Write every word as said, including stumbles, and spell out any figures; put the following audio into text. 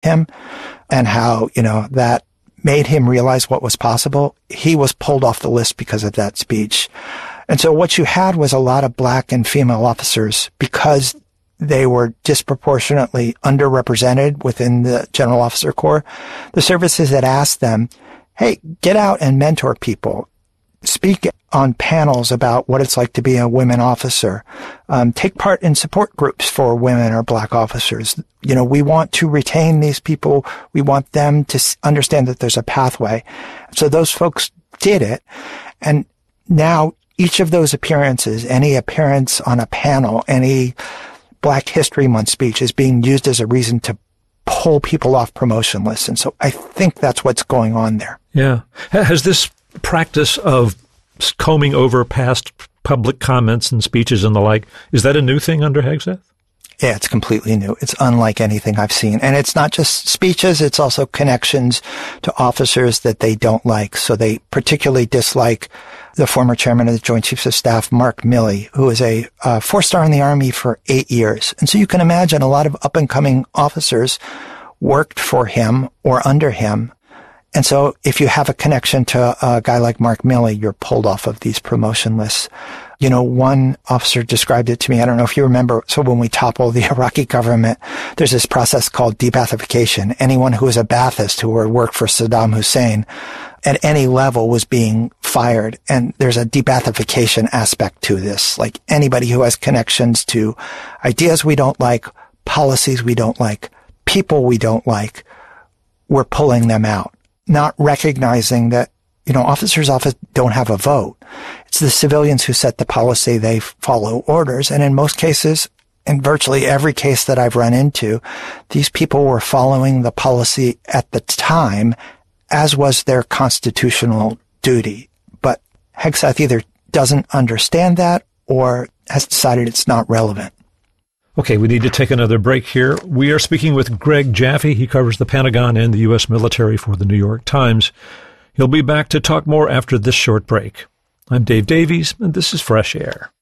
him and how, you know, that made him realize what was possible. He was pulled off the list because of that speech. And so what you had was a lot of black and female officers, because they were disproportionately underrepresented within the General Officer Corps. The services had asked them, hey, get out and mentor people. Speak on panels about what it's like to be a women officer. Um, take part in support groups for women or black officers. You know, we want to retain these people. We want them to understand that there's a pathway. So those folks did it. And now each of those appearances, any appearance on a panel, any Black History Month speech is being used as a reason to pull people off promotion lists. And so I think that's what's going on there. Yeah. Has this practice of combing over past public comments and speeches and the like, is that a new thing under Hegseth? Yeah, it's completely new. It's unlike anything I've seen. And it's not just speeches, it's also connections to officers that they don't like. So they particularly dislike the former chairman of the Joint Chiefs of Staff, Mark Milley, who is a uh, four-star in the Army for eight years. And so you can imagine a lot of up-and-coming officers worked for him or under him. And so if you have a connection to a guy like Mark Milley, you're pulled off of these promotion lists. You know, one officer described it to me. I don't know if you remember. So when we toppled the Iraqi government, there's this process called de-Baathification. Anyone who was a Ba'athist who worked for Saddam Hussein at any level was being fired. And there's a de-Baathification aspect to this. Like anybody who has connections to ideas we don't like, policies we don't like, people we don't like, we're pulling them out. Not recognizing that, you know, officers often don't have a vote. It's the civilians who set the policy. They follow orders. And in most cases, in virtually every case that I've run into, these people were following the policy at the time, as was their constitutional duty. But Hegseth either doesn't understand that or has decided it's not relevant. Okay, we need to take another break here. We are speaking with Greg Jaffe. He covers the Pentagon and the U S military for the New York Times. He'll be back to talk more after this short break. I'm Dave Davies, and this is Fresh Air.